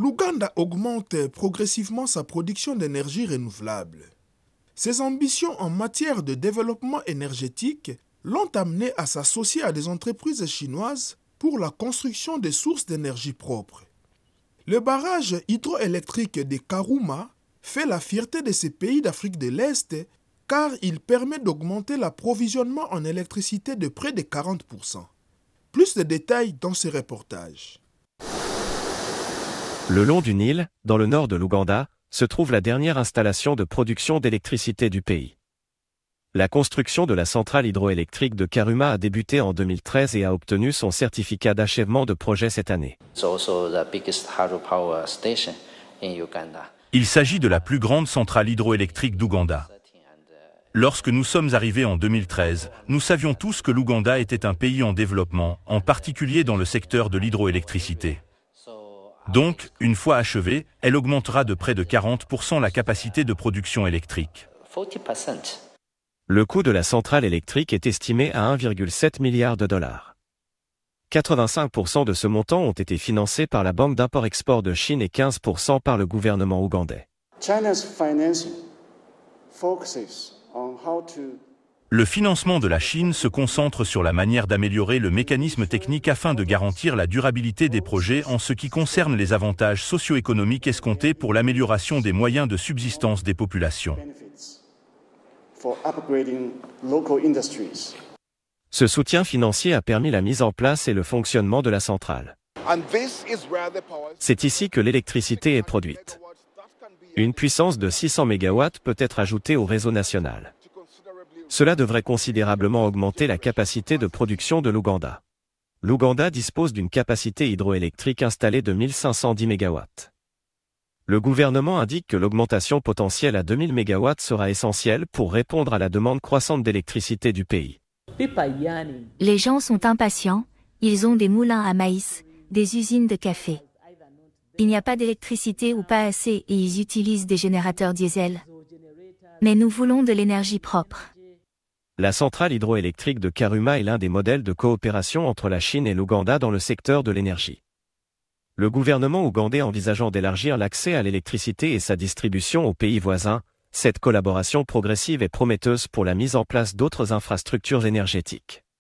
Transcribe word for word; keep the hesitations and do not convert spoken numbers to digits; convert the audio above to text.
l'Ouganda augmente progressivement sa production d'énergie renouvelable. Ses ambitions en matière de développement énergétique l'ont amené à s'associer à des entreprises chinoises pour la construction des sources d'énergie propres. Le barrage hydroélectrique de Karuma fait la fierté de ces pays d'Afrique de l'Est car il permet d'augmenter l'approvisionnement en électricité de près de quarante pour cent. Plus de détails dans ce reportage. Le long du Nil, dans le nord de l'Ouganda, se trouve la dernière installation de production d'électricité du pays. La construction de la centrale hydroélectrique de Karuma a débuté en deux mille treize et a obtenu son certificat d'achèvement de projet cette année. Il s'agit de la plus grande centrale hydroélectrique d'Ouganda. Lorsque nous sommes arrivés en deux mille treize, nous savions tous que l'Ouganda était un pays en développement, en particulier dans le secteur de l'hydroélectricité. Donc, une fois achevée, elle augmentera de près de quarante pour cent la capacité de production électrique. Le coût de la centrale électrique est estimé à un virgule sept milliard de dollars. quatre-vingt-cinq pour cent de ce montant ont été financés par la Banque d'import-export de Chine et quinze pour cent par le gouvernement ougandais. Le financement de la Chine se concentre sur la manière d'améliorer le mécanisme technique afin de garantir la durabilité des projets en ce qui concerne les avantages socio-économiques escomptés pour l'amélioration des moyens de subsistance des populations. Ce soutien financier a permis la mise en place et le fonctionnement de la centrale. C'est ici que l'électricité est produite. Une puissance de six cents mégawatts peut être ajoutée au réseau national. Cela devrait considérablement augmenter la capacité de production de l'Ouganda. L'Ouganda dispose d'une capacité hydroélectrique installée de mille cinq cent dix mégawatts. Le gouvernement indique que l'augmentation potentielle à deux mille mégawatts sera essentielle pour répondre à la demande croissante d'électricité du pays. Les gens sont impatients, ils ont des moulins à maïs, des usines de café. Il n'y a pas d'électricité ou pas assez et ils utilisent des générateurs diesel. Mais nous voulons de l'énergie propre. La centrale hydroélectrique de Karuma est l'un des modèles de coopération entre la Chine et l'Ouganda dans le secteur de l'énergie. Le gouvernement ougandais envisageant d'élargir l'accès à l'électricité et sa distribution aux pays voisins, cette collaboration progressive est prometteuse pour la mise en place d'autres infrastructures énergétiques.